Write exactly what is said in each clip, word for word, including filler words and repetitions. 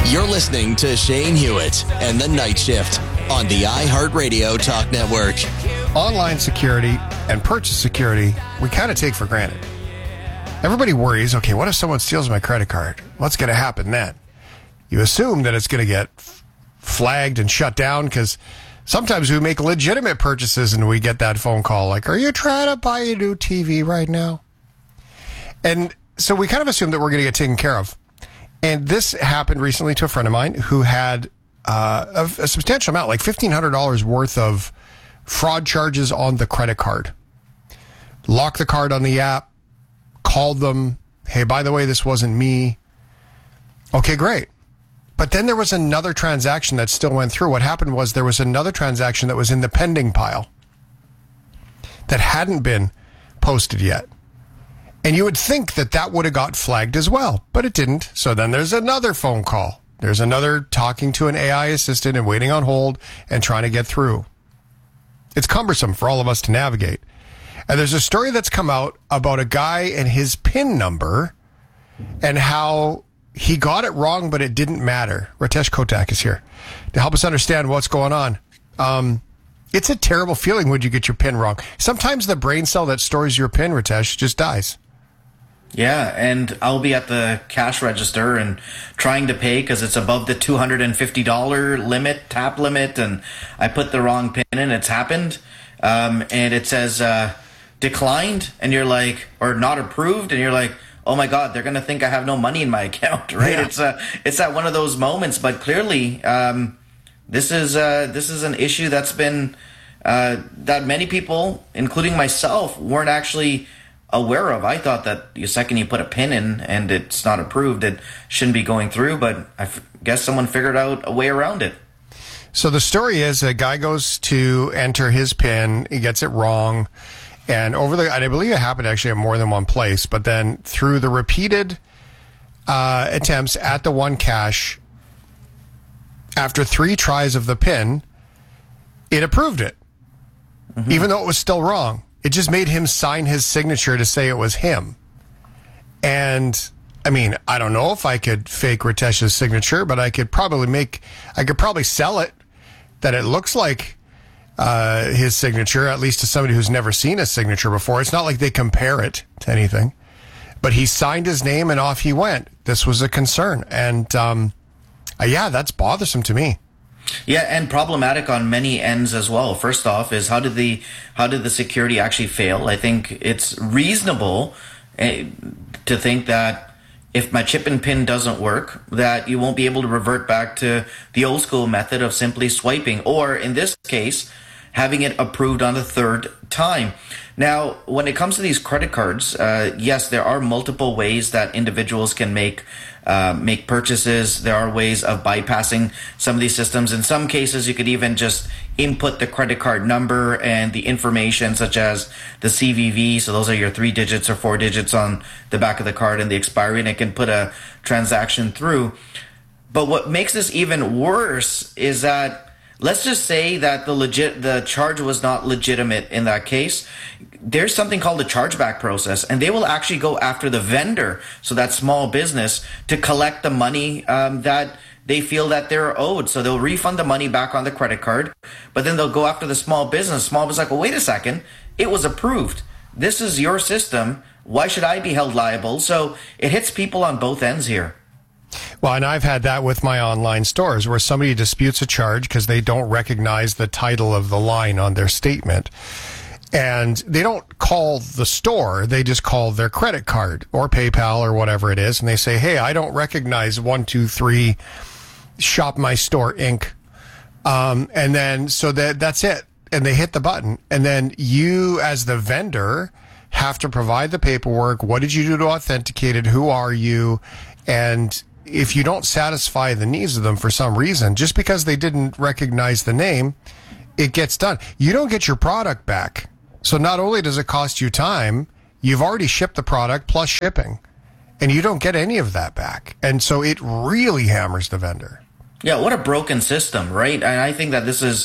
You're listening to Shane Hewitt and the Night Shift on the iHeartRadio Talk Network. Online security and purchase security, we kind of take for granted. Everybody worries, okay, what if someone steals my credit card? What's going to happen then? You assume that it's going to get f- flagged and shut down because sometimes we make legitimate purchases and we get that phone call like, are you trying to buy a new T V right now? And so we kind of assume that we're going to get taken care of. And this happened recently to a friend of mine who had uh, a, a substantial amount, like fifteen hundred dollars worth of fraud charges on the credit card. Locked the card on the app, called them. Hey, by the way, this wasn't me. Okay, great. But then there was another transaction that still went through. What happened was there was another transaction that was in the pending pile that hadn't been posted yet. And you would think that that would have got flagged as well, but it didn't. So then there's another phone call. There's another talking to an A I assistant and waiting on hold and trying to get through. It's cumbersome for all of us to navigate. And there's a story that's come out about a guy and his PIN number and how he got it wrong, but it didn't matter. Ritesh Kotak is here to help us understand what's going on. Um, it's a terrible feeling when you get your PIN wrong. Sometimes the brain cell that stores your PIN, Ritesh, just dies. Yeah, and I'll be at the cash register and trying to pay because it's above the two hundred fifty dollars limit, tap limit, and I put the wrong PIN in. It's happened. Um, and it says uh, declined, and you're like, or not approved, and you're like, oh my God, they're going to think I have no money in my account, right? Yeah. It's uh, it's at one of those moments, but clearly um, this is uh, this is an issue that's been, uh, that many people, including myself, weren't actually aware of. I thought that the second you put a PIN in and it's not approved, it shouldn't be going through, but I f- guess someone figured out a way around it. So the story is a guy goes to enter his PIN, he gets it wrong, and over the, and I believe it happened actually at more than one place, but then through the repeated uh, attempts at the one cash, after three tries of the PIN, it approved it, mm-hmm. even though it was still wrong. It just made him sign his signature to say it was him. And I mean, I don't know if I could fake Ritesh's signature, but I could probably make, I could probably sell it that it looks like uh, his signature, at least to somebody who's never seen a signature before. It's not like they compare it to anything. But he signed his name and off he went. This was a concern. And um, uh, yeah, that's bothersome to me. Yeah, and problematic on many ends as well. First off is how did the how did the security actually fail? I think it's reasonable uh, to think that if my chip and PIN doesn't work, that you won't be able to revert back to the old school method of simply swiping, or in this case, having it approved on the third time. Now, when it comes to these credit cards, uh, yes, there are multiple ways that individuals can make uh, make purchases. There are ways of bypassing some of these systems. In some cases, you could even just input the credit card number and the information, such as the C V V. So those are your three digits or four digits on the back of the card and the expiry, and it can put a transaction through. But what makes this even worse is that, let's just say that the legit the charge was not legitimate in that case. There's something called a chargeback process, and they will actually go after the vendor, so that small business, to collect the money um, that they feel that they're owed. So they'll refund the money back on the credit card, but then they'll go after the small business. Small business like, well, wait a second, it was approved. This is your system. Why should I be held liable? So it hits people on both ends here. Well, and I've had that with my online stores where somebody disputes a charge because they don't recognize the title of the line on their statement. And they don't call the store, they just call their credit card or PayPal or whatever it is. And they say, hey, I don't recognize one two three Shop My Store Incorporated. Um, and then, so that that's it. And they hit the button. And then you, as the vendor, have to provide the paperwork. What did you do to authenticate it? Who are you? And if you don't satisfy the needs of them for some reason, just because they didn't recognize the name, it gets done. You don't get your product back. So not only does it cost you time, you've already shipped the product plus shipping, and you don't get any of that back. And so it really hammers the vendor. Yeah, what a broken system, right? And I think that this is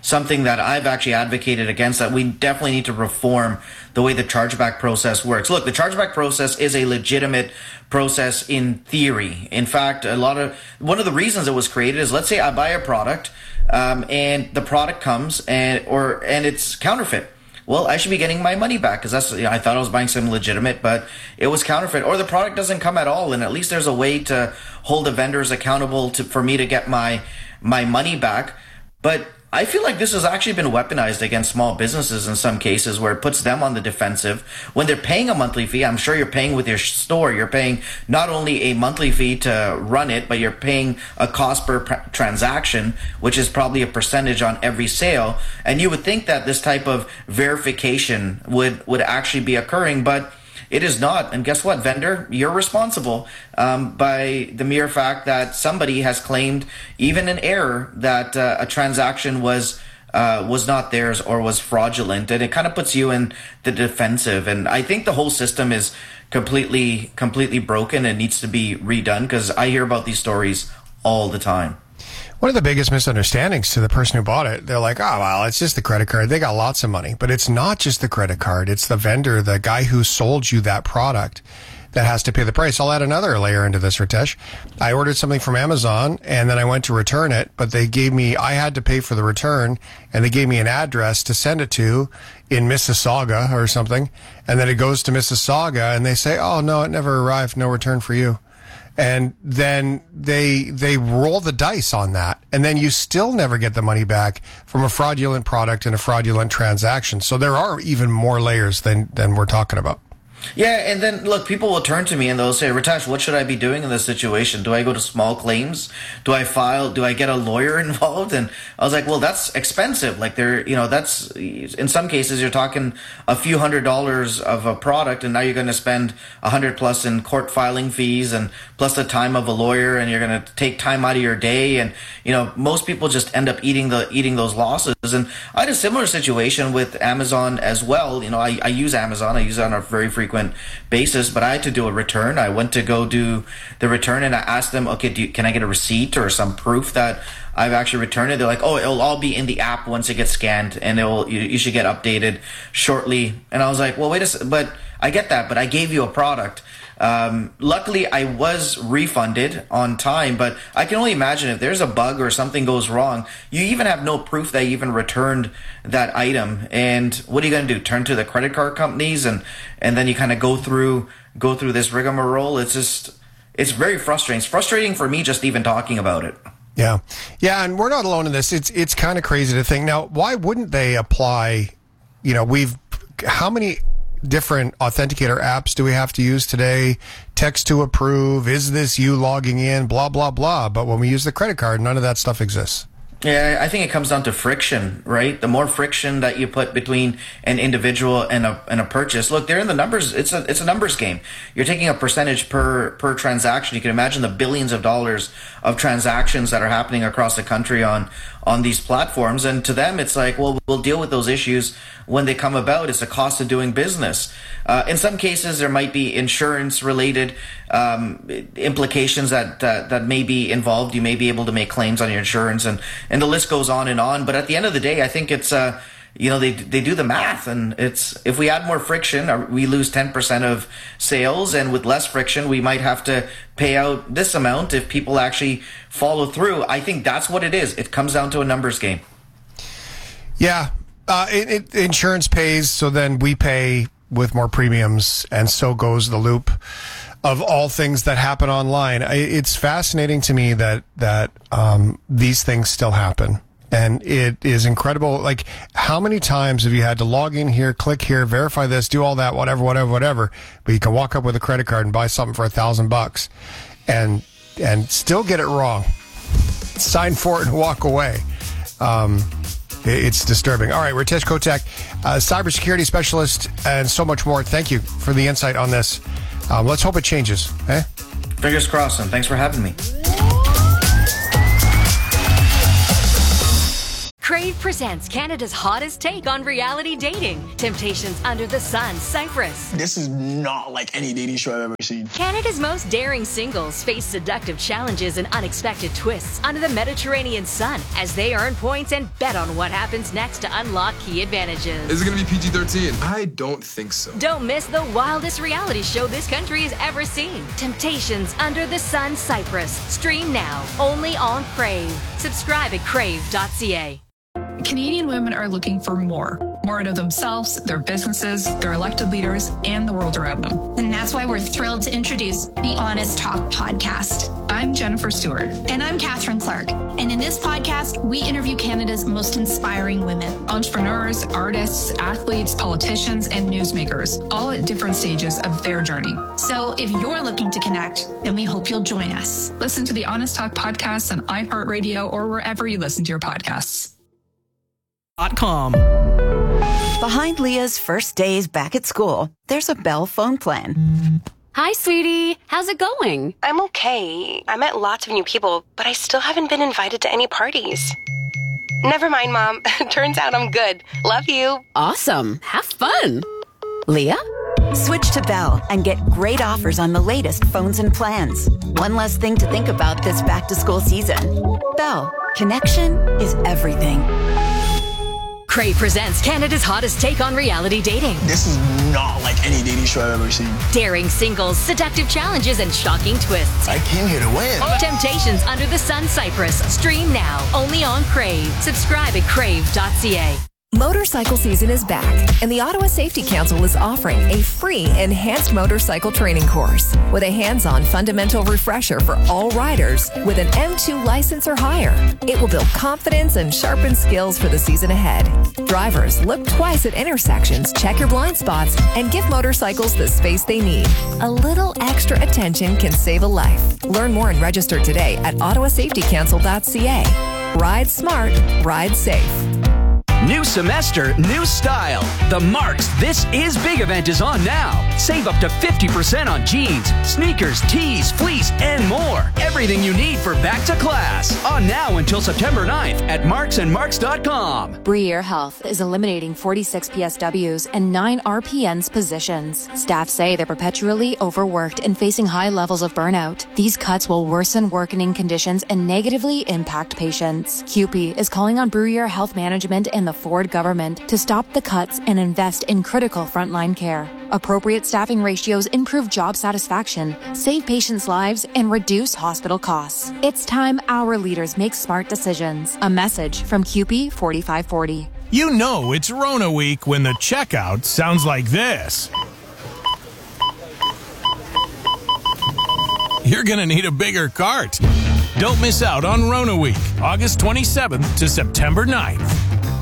something that I've actually advocated against, that we definitely need to reform the way the chargeback process works. Look, the chargeback process is a legitimate process in theory. In fact, a lot of one of the reasons it was created is, let's say I buy a product um, and the product comes and or and it's counterfeit. Well, I should be getting my money back because that's, you know, I thought I was buying something legitimate, but it was counterfeit. Or the product doesn't come at all, and at least there's a way to hold the vendors accountable to for me to get my my money back. But I feel like this has actually been weaponized against small businesses in some cases, where it puts them on the defensive. When they're paying a monthly fee, I'm sure you're paying with your store. You're paying not only a monthly fee to run it, but you're paying a cost per pr- transaction, which is probably a percentage on every sale. And you would think that this type of verification would, would actually be occurring, but it is not. And guess what, vendor? You're responsible um, by the mere fact that somebody has claimed, even in error, that uh, a transaction was uh, was not theirs or was fraudulent. And it kind of puts you in the defensive. And I think the whole system is completely, completely broken and needs to be redone, because I hear about these stories all the time. One of the biggest misunderstandings to the person who bought it, they're like, oh, well, it's just the credit card. They got lots of money. But it's not just the credit card. It's the vendor, the guy who sold you that product, that has to pay the price. I'll add another layer into this, Ritesh. I ordered something from Amazon, and then I went to return it, but they gave me, I had to pay for the return, and they gave me an address to send it to in Mississauga or something. And then it goes to Mississauga, and they say, oh, no, it never arrived. No return for you. And then they they roll the dice on that, and then you still never get the money back from a fraudulent product and a fraudulent transaction. So there are even more layers than than we're talking about. Yeah, and then, look, people will turn to me and they'll say, Ritesh, what should I be doing in this situation? Do I go to small claims? Do I file? Do I get a lawyer involved? And I was like, well, that's expensive. Like, they're, you know, that's, in some cases, you're talking a few hundred dollars of a product, and now you're going to spend a hundred plus in court filing fees, and plus the time of a lawyer, and you're going to take time out of your day. And, you know, most people just end up eating the, eating those losses. And I had a similar situation with Amazon as well. You know, I, I use Amazon. I use it on a very frequent basis, but I had to do a return. I went to go do the return, and I asked them, okay, do you, can I get a receipt or some proof that I've actually returned it? They're like, oh, it'll all be in the app once it gets scanned, and it'll you, you should get updated shortly. And I was like, well, wait a second, but I get that, but I gave you a product. Um, luckily, I was refunded on time, but I can only imagine if there's a bug or something goes wrong, you even have no proof that you even returned that item. And what are you going to do? Turn to the credit card companies, and, and then you kind of go through go through this rigmarole. It's just, it's very frustrating. It's frustrating for me just even talking about it. Yeah. Yeah, and we're not alone in this. It's it's kind of crazy to think. Now, why wouldn't they apply, you know, we've, how many different authenticator apps do we have to use today? Text to approve, is this you logging in, blah, blah, blah. But when we use the credit card, none of that stuff exists. Yeah, I think it comes down to friction, right? The more friction that you put between an individual and a and a purchase. Look, they're in the numbers. It's a it's a numbers game. You're taking a percentage per per transaction. You can imagine the billions of dollars of transactions that are happening across the country on on these platforms. And to them, it's like, well, we'll deal with those issues when they come about. It's the cost of doing business. Uh, in some cases, there might be insurance-related um, implications that, that that may be involved. You may be able to make claims on your insurance, and, and the list goes on and on. But at the end of the day, I think it's, uh, you know, they they do the math, and it's, if we add more friction, we lose ten percent of sales, and with less friction, we might have to pay out this amount if people actually follow through. I think that's what it is. It comes down to a numbers game. Yeah. Uh, it, it, insurance pays, so then we pay with more premiums, and so goes the loop of all things that happen online. I, it's fascinating to me that that um, these things still happen, and it is incredible. Like, how many times have you had to log in here, click here, verify this, do all that, whatever, whatever, whatever, but you can walk up with a credit card and buy something for a thousand bucks, and and still get it wrong, sign for it and walk away. Um, It's disturbing. All right, Ritesh Kotek, uh, cybersecurity specialist, and so much more. Thank you for the insight on this. Um, let's hope it changes. Eh? Fingers crossed, and thanks for having me. Crave presents Canada's hottest take on reality dating. Temptations Under the Sun, Cyprus. This is not like any dating show I've ever seen. Canada's most daring singles face seductive challenges and unexpected twists under the Mediterranean sun as they earn points and bet on what happens next to unlock key advantages. Is it going to be P G thirteen? I don't think so. Don't miss the wildest reality show this country has ever seen. Temptations Under the Sun, Cyprus. Stream now, only on Crave. Subscribe at crave dot c a. Canadian women are looking for more. More out of themselves, their businesses, their elected leaders, and the world around them. And that's why we're thrilled to introduce the Honest Talk podcast. I'm Jennifer Stewart. And I'm Catherine Clark. And in this podcast, we interview Canada's most inspiring women. Entrepreneurs, artists, athletes, politicians, and newsmakers, all at different stages of their journey. So if you're looking to connect, then we hope you'll join us. Listen to the Honest Talk podcast on iHeartRadio or wherever you listen to your podcasts. .com. Behind Leah's first days back at school, there's a Bell phone plan. Hi, sweetie. How's it going? I'm okay. I met lots of new people, but I still haven't been invited to any parties. Never mind, Mom. Turns out I'm good. Love you. Awesome. Have fun. Leah? Switch to Bell and get great offers on the latest phones and plans. One less thing to think about this back-to-school season. Bell. Connection is everything. Crave presents Canada's hottest take on reality dating. This is not like any dating show I've ever seen. Daring singles, seductive challenges, and shocking twists. I came here to win. Temptations Under the Sun, Cyprus. Stream now, only on Crave. Subscribe at crave dot c a. Motorcycle season is back, and the Ottawa Safety Council is offering a free enhanced motorcycle training course with a hands-on fundamental refresher for all riders with an M two license or higher. It will build confidence and sharpen skills for the season ahead. Drivers, look twice at intersections, check your blind spots, and give motorcycles the space they need. A little extra attention can save a life. Learn more and register today at ottawa safety council dot c a. Ride smart, ride safe. New semester, new style. The Marks This Is Big event is on now. Save up to fifty percent on jeans, sneakers, tees, fleece, and more. Everything you need for back to class. On now until September ninth at marks and marks dot com. Bruyere Health is eliminating forty-six P S Ws and nine R P Ns positions. Staff say they're perpetually overworked and facing high levels of burnout. These cuts will worsen working conditions and negatively impact patients. C U P E is calling on Bruyere Health Management and the Ford government to stop the cuts and invest in critical frontline care. Appropriate staffing ratios improve job satisfaction, save patients' lives, and reduce hospital costs. It's time our leaders make smart decisions. A message from C U P E forty-five forty. You know it's Rona week when the checkout sounds like this. You're going to need a bigger cart. Don't miss out on Rona week, August twenty-seventh to September ninth.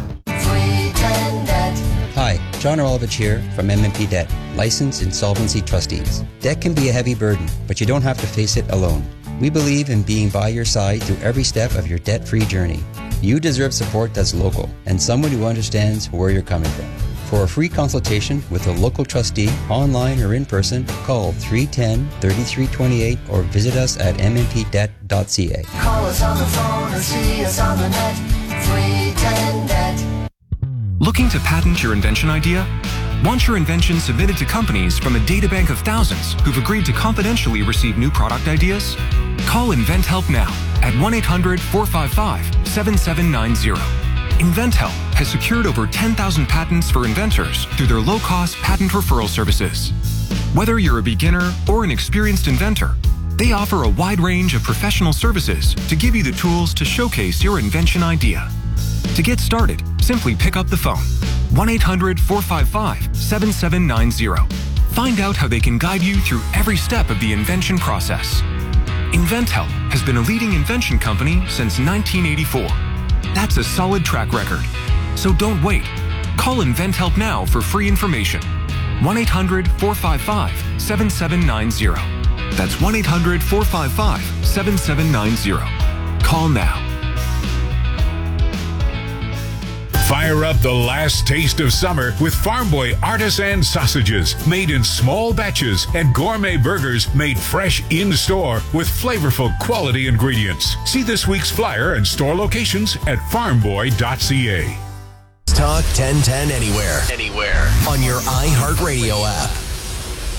Hi, John Rolovich here from M and P Debt, licensed insolvency trustees. Debt can be a heavy burden, but you don't have to face it alone. We believe in being by your side through every step of your debt-free journey. You deserve support that's local and someone who understands where you're coming from. For a free consultation with a local trustee, online or in person, call three one zero, three three two eight or visit us at m n p debt dot c a. Call us on the phone or see us on the net, three ten debt. Looking to patent your invention idea? Want your invention submitted to companies from a databank of thousands who've agreed to confidentially receive new product ideas? Call InventHelp now at one eight hundred, four five five, seven seven nine zero. InventHelp has secured over ten thousand patents for inventors through their low-cost patent referral services. Whether you're a beginner or an experienced inventor, they offer a wide range of professional services to give you the tools to showcase your invention idea. To get started, simply pick up the phone, one eight hundred, four five five, seven seven nine zero. Find out how they can guide you through every step of the invention process. InventHelp has been a leading invention company since nineteen eighty-four. That's a solid track record. So don't wait. Call InventHelp now for free information. one eight hundred, four five five, seven seven nine zero. That's one eight hundred, four five five, seven seven nine zero. Call now. Fire up the last taste of summer with Farm Boy artisan sausages made in small batches and gourmet burgers made fresh in-store with flavorful quality ingredients. See this week's flyer and store locations at farm boy dot c a. Talk ten ten anywhere. Anywhere. On your iHeartRadio app.